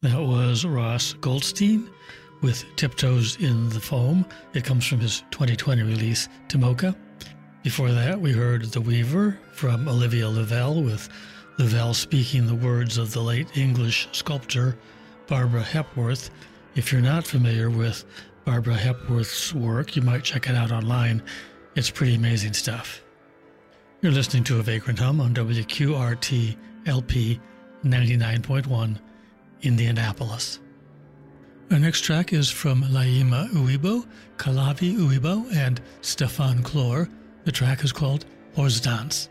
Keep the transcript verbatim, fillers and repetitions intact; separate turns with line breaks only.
That was Ross Goldstein with Tiptoes in the Foam. It comes from his twenty twenty release, Timoka. Before that, we heard The Weaver from Olivia Lavelle, with Lavelle speaking the words of the late English sculptor Barbara Hepworth. If you're not familiar with Barbara Hepworth's work, you might check it out online. It's pretty amazing stuff. You're listening to A Vagrant Hum on W Q R T L P ninety-nine point one, Indianapolis. Our next track is from Laima Uibo, Kalavi Uibo, and Stefan Klor. The track is called Horse Dance.